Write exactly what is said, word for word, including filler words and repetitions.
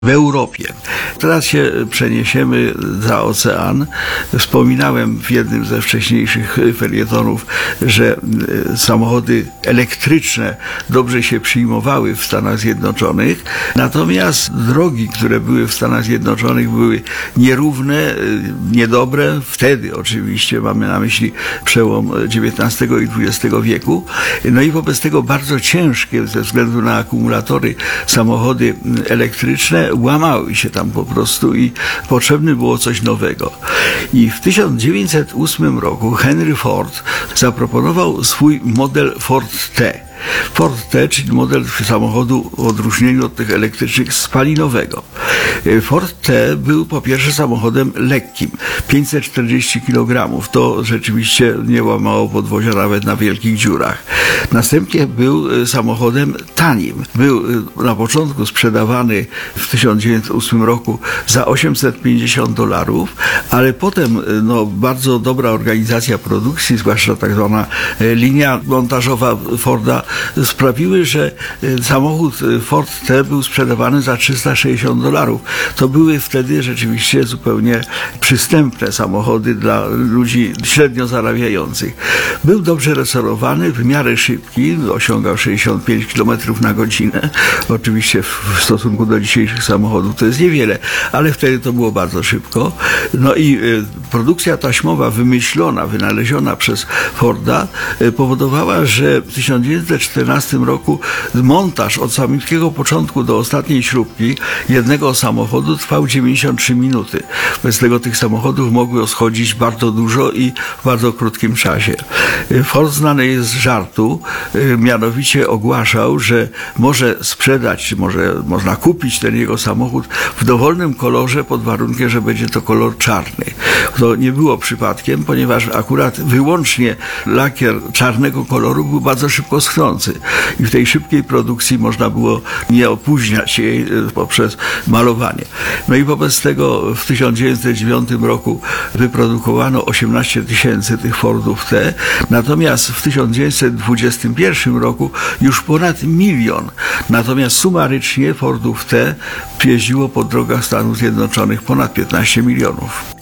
w Europie. Teraz się przeniesiemy za ocean. Wspominałem w jednym ze wcześniejszych felietonów, że samochody elektryczne dobrze się przyjmowały w Stanach Zjednoczonych, natomiast drogi, które były w Stanach Zjednoczonych, były nierówne, niedobre. Wtedy oczywiście mamy na myśli przełom dziewiętnastego i dwudziestego wieku. No i wobec tego bardzo ciężkie ze względu na akumulatory samochody elektryczne łamały się tam po prostu i potrzebne było coś nowego. I w tysiąc dziewięćset ósmym roku Henry Ford zaproponował swój model Ford T. Ford T, czyli model samochodu w odróżnieniu od tych elektrycznych spalinowego. Ford T był po pierwsze samochodem lekkim, pięćset czterdzieści kilogramów. To rzeczywiście nie łamało podwozia nawet na wielkich dziurach. Następnie był samochodem tanim. Był na początku sprzedawany w tysiąc dziewięćset ósmym roku za osiemset pięćdziesiąt dolarów, ale potem no, bardzo dobra organizacja produkcji, zwłaszcza tak zwana linia montażowa Forda, sprawiły, że samochód Ford T był sprzedawany za trzysta sześćdziesiąt dolarów. To były wtedy rzeczywiście zupełnie przystępne samochody dla ludzi średnio zarabiających. Był dobrze resorowany, w miarę szybki, osiągał sześćdziesiąt pięć kilometrów na godzinę. Oczywiście w stosunku do dzisiejszych samochodów to jest niewiele, ale wtedy to było bardzo szybko. No i produkcja taśmowa wymyślona, wynaleziona przez Forda powodowała, że w tysiąc dziewięćset czternastym roku montaż od samego początku do ostatniej śrubki jednego samochodu trwał dziewięćdziesiąt trzy minuty. Bez tego tych samochodów mogło schodzić bardzo dużo i w bardzo krótkim czasie. Ford znany jest z żartu, mianowicie ogłaszał, że może sprzedać, może można kupić ten jego samochód w dowolnym kolorze pod warunkiem, że będzie to kolor czarny. To nie było przypadkiem, ponieważ akurat wyłącznie lakier czarnego koloru był bardzo szybko schnący i w tej szybkiej produkcji można było nie opóźniać jej poprzez malowanie. No i wobec tego w tysiąc dziewięćset dziewiątym roku wyprodukowano osiemnaście tysięcy tych Fordów T, natomiast w tysiąc dziewięćset dwudziestym pierwszym roku już ponad milion. Natomiast sumarycznie Fordów T jeździło po drogach Stanów Zjednoczonych ponad piętnaście milionów.